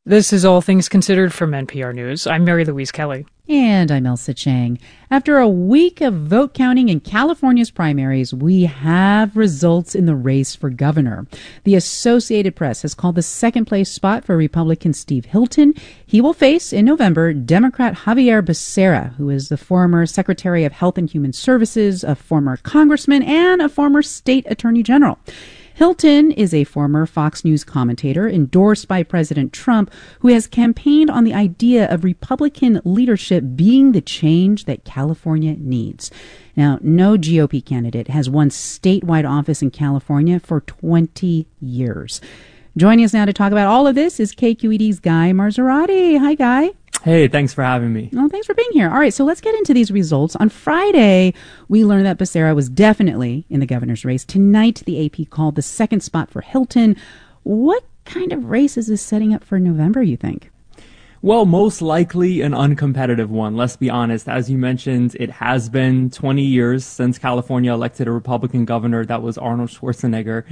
This is All Things Considered from NPR News. I'm Mary Louise Kelly. And I'm Elsa Chang. After a week of vote counting in California's primaries, we have results in the race for governor. The Associated Press has called the second place spot for Republican Steve Hilton. He will face, in November, Democrat Xavier Becerra, who is the former Secretary of Health and Human Services, a former congressman, and a former state attorney general. Hilton is a former Fox News commentator endorsed by President Trump, who has campaigned on the idea of Republican leadership being the change that California needs. Now, no GOP candidate has won statewide office in California for 20 years. Joining us now to talk about all of this is KQED's Guy Marzorati. Hi, Guy. Hey, thanks for having me. Well, thanks for being here. All right, so let's get into these results. On Friday, we learned that Becerra was definitely in the governor's race. Tonight, the AP called the second spot for Hilton. What kind of race is this setting up for November, you think? Well, most likely an uncompetitive one. Let's be honest. As you mentioned, it has been 20 years since California elected a Republican governor. That was Arnold Schwarzenegger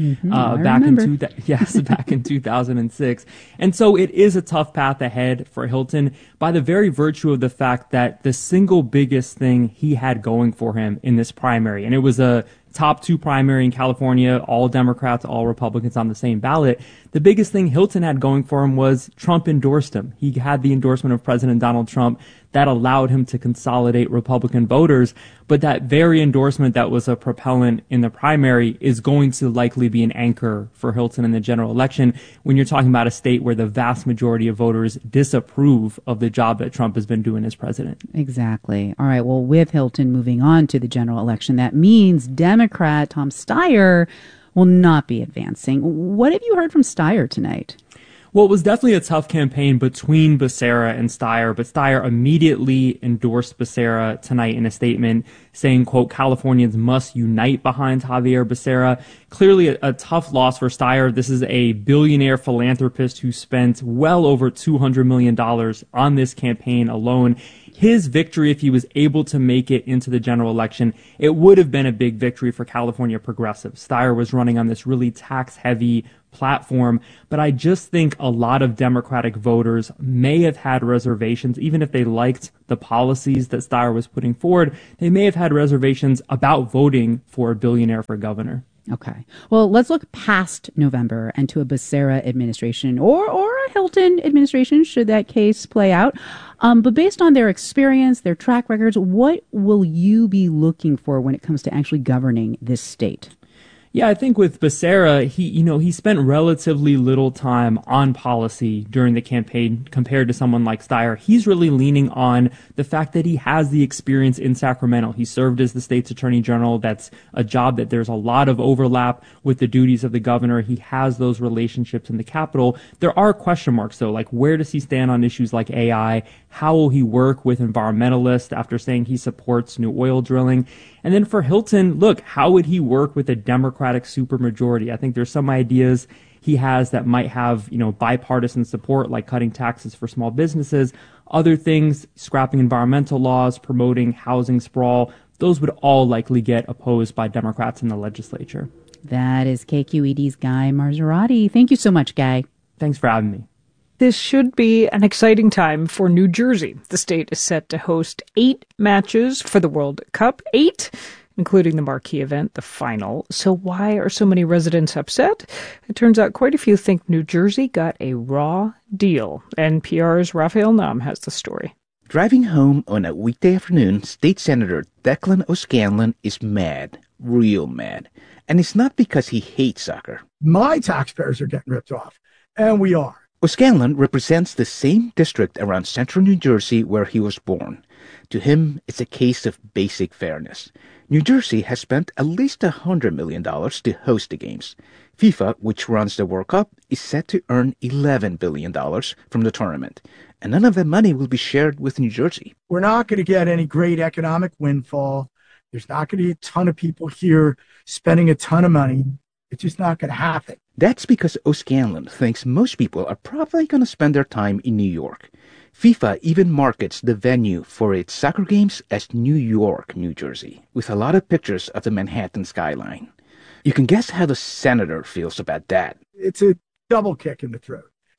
back in 2006. And so it is a tough path ahead for Hilton by the very virtue of the fact that the single biggest thing he had going for him in this primary, and it was a top two primary in California, all Democrats, all Republicans on the same ballot. The biggest thing Hilton had going for him was Trump endorsed him. He had the endorsement of President Donald Trump that allowed him to consolidate Republican voters. But that very endorsement that was a propellant in the primary is going to likely be an anchor for Hilton in the general election when you're talking about a state where the vast majority of voters disapprove of the job that Trump has been doing as president. Exactly. All right. Well, with Hilton moving on to the general election, that means Democrat Tom Steyer will not be advancing. What have you heard from Steyer tonight? Well, it was definitely a tough campaign between Becerra and Steyer, but Steyer immediately endorsed Becerra tonight in a statement saying, quote, Californians must unite behind Xavier Becerra. Clearly a tough loss for Steyer. This is a billionaire philanthropist who spent well over $200 million on this campaign alone. His victory, if he was able to make it into the general election, it would have been a big victory for California progressives. Steyer was running on this really tax-heavy platform, but I just think a lot of Democratic voters may have had reservations, even if they liked the policies that Steyer was putting forward, they may have had reservations about voting for a billionaire for governor. Okay. Well, let's look past November and to a Becerra administration or a Hilton administration, should that case play out. But based on their experience, their track records, what will you be looking for when it comes to actually governing this state? Yeah, I think with Becerra, he spent relatively little time on policy during the campaign compared to someone like Steyer. He's really leaning on the fact that he has the experience in Sacramento. He served as the state's attorney general. That's a job that there's a lot of overlap with the duties of the governor. He has those relationships in the Capitol. There are question marks, though, like where does he stand on issues like AI? How will he work with environmentalists after saying he supports new oil drilling? And then for Hilton, look, how would he work with a Democratic supermajority? I think there's some ideas he has that might have, bipartisan support, like cutting taxes for small businesses. Other things, scrapping environmental laws, promoting housing sprawl, those would all likely get opposed by Democrats in the legislature. That is KQED's Guy Marzorati. Thank you so much, Guy. Thanks for having me. This should be an exciting time for New Jersey. The state is set to host 8 matches for the World Cup, 8, including the marquee event, the final. So why are so many residents upset? It turns out quite a few think New Jersey got a raw deal. NPR's Raphael Nam has the story. Driving home on a weekday afternoon, State Senator Declan O'Scanlan is mad, real mad. And it's not because he hates soccer. My taxpayers are getting ripped off, and we are. O'Scanlan represents the same district around central New Jersey where he was born. To him, it's a case of basic fairness. New Jersey has spent at least $100 million to host the games. FIFA, which runs the World Cup, is set to earn $11 billion from the tournament. And none of that money will be shared with New Jersey. We're not going to get any great economic windfall. There's not going to be a ton of people here spending a ton of money. It's just not going to happen. That's because O'Scanlan thinks most people are probably going to spend their time in New York. FIFA even markets the venue for its soccer games as New York, New Jersey, with a lot of pictures of the Manhattan skyline. You can guess how the senator feels about that. It's a double kick in the throat.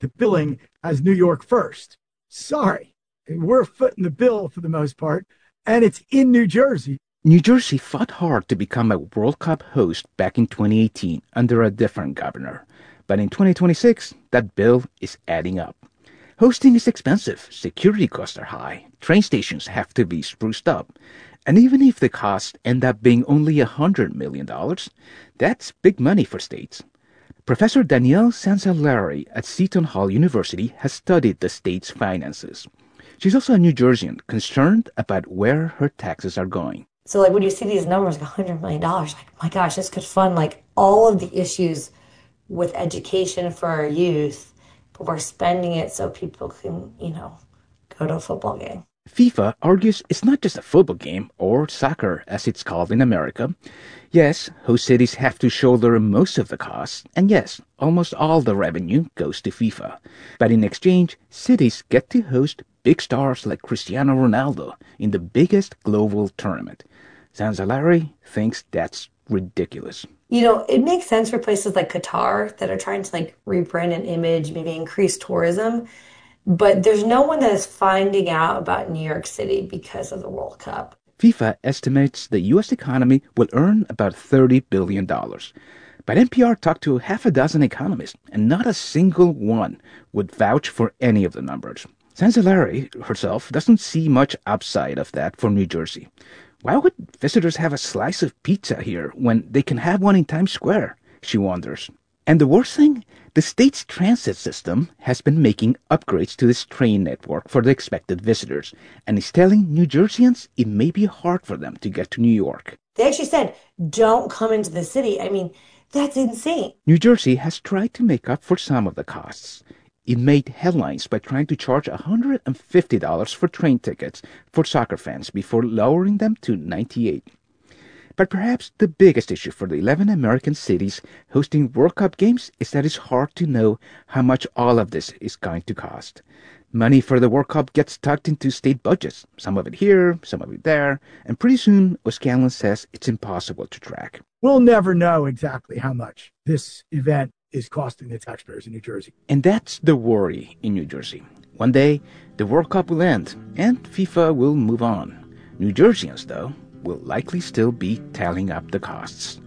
the billing as New York first. Sorry, we're footing the bill for the most part, and it's in New Jersey. New Jersey fought hard to become a World Cup host back in 2018 under a different governor. But in 2026, that bill is adding up. Hosting is expensive, security costs are high, train stations have to be spruced up. And even if the costs end up being only $100 million, that's big money for states. Professor Danielle Sanzalari at Seton Hall University has studied the state's finances. She's also a New Jerseyan concerned about where her taxes are going. So like when you see these numbers, like $100 million, like, my gosh, this could fund like all of the issues with education for our youth, but we're spending it so people can, go to a football game. FIFA argues it's not just a football game, or soccer as it's called in America. Yes, host cities have to shoulder most of the costs, and yes, almost all the revenue goes to FIFA. But in exchange, cities get to host big stars like Cristiano Ronaldo in the biggest global tournament. Sanzalari thinks that's ridiculous. It makes sense for places like Qatar that are trying to rebrand an image, maybe increase tourism. But there's no one that is finding out about New York City because of the World Cup. FIFA estimates the U.S. economy will earn about $30 billion. But NPR talked to half a dozen economists, and not a single one would vouch for any of the numbers. Sanzalari herself doesn't see much upside of that for New Jersey. Why would visitors have a slice of pizza here when they can have one in Times Square? She wonders. And the worst thing? The state's transit system has been making upgrades to this train network for the expected visitors, and is telling New Jerseyans it may be hard for them to get to New York. They actually said, don't come into the city. I mean, that's insane. New Jersey has tried to make up for some of the costs. It made headlines by trying to charge $150 for train tickets for soccer fans before lowering them to $98. But perhaps the biggest issue for the 11 American cities hosting World Cup games is that it's hard to know how much all of this is going to cost. Money for the World Cup gets tucked into state budgets, some of it here, some of it there, and pretty soon, O'Scanlan says it's impossible to track. We'll never know exactly how much this event is costing the taxpayers in New Jersey. And that's the worry in New Jersey. One day, the World Cup will end, and FIFA will move on. New Jerseyans, though, will likely still be tallying up the costs.